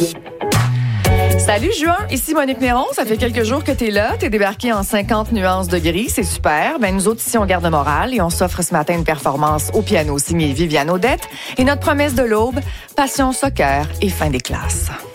Salut Juin, ici Monique Néron. Ça fait quelques jours que t'es là. T'es débarqué en 50 nuances de gris. C'est super. Ben, nous autres ici, on garde le moral et on s'offre ce matin une performance au piano signée Viviane Audette. Et notre promesse de l'aube, passion soccer et fin des classes.